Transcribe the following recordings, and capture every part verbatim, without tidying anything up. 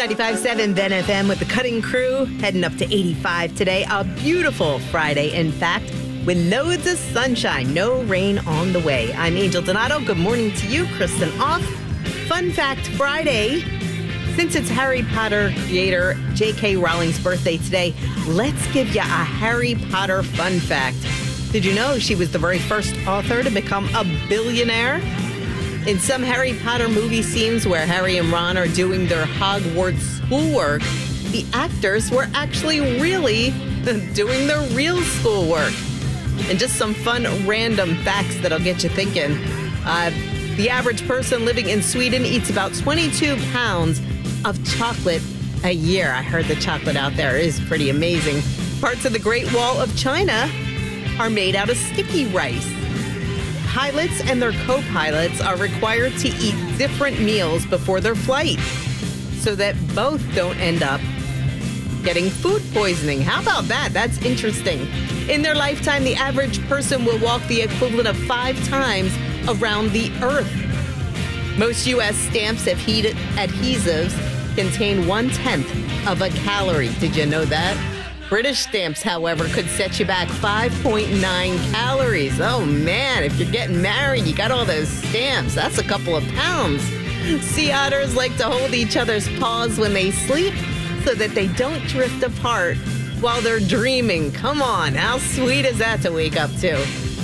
ninety-five point seven Ben F M with the Cutting Crew, heading up to eighty-five today. A beautiful Friday, in fact, with loads of sunshine, no rain on the way. I'm Angel Donato. Good morning to you, Kristen Off. Fun Fact Friday. Since it's Harry Potter creator J K Rowling's birthday today, let's give you a Harry Potter fun fact. Did you know she was the very first author to become a billionaire? In some Harry Potter movie scenes where Harry and Ron are doing their Hogwarts schoolwork, the actors were actually really doing their real schoolwork. And just some fun random facts that'll get you thinking. Uh, the average person living in Sweden eats about twenty-two pounds of chocolate a year. I heard the chocolate out there is pretty amazing. Parts of the Great Wall of China are made out of sticky rice. Pilots and their co-pilots are required to eat different meals before their flight so that both don't end up getting food poisoning. How about that? That's interesting. In their lifetime, the average person will walk the equivalent of five times around the Earth. Most U S stamps adhe- adhesives contain one-tenth of a calorie. Did you know that? British stamps, however, could set you back five point nine calories. Oh, man, if you're getting married, you got all those stamps. That's a couple of pounds. Sea otters like to hold each other's paws when they sleep so that they don't drift apart while they're dreaming. Come on, how sweet is that to wake up to?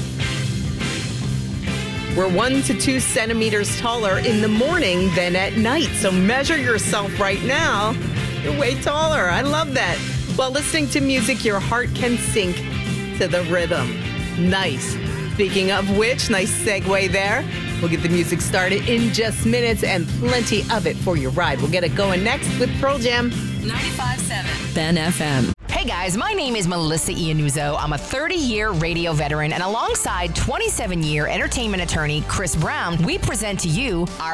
We're one to two centimeters taller in the morning than at night. So measure yourself right now. You're way taller. I love that. While listening to music, your heart can sink to the rhythm. Nice. Speaking of which, nice segue there. We'll get the music started in just minutes and plenty of it for your ride. We'll get it going next with Pearl Jam. ninety-five point seven Ben F M. Hey guys, my name is Melissa Iannuzzo. I'm a thirty-year radio veteran, and alongside twenty-seven-year entertainment attorney Chris Brown, we present to you our